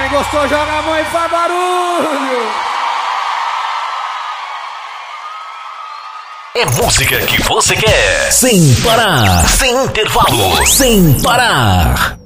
Quem gostou, joga a mão e faz barulho. É música que você quer. Sem parar. Sem intervalo. Sem parar.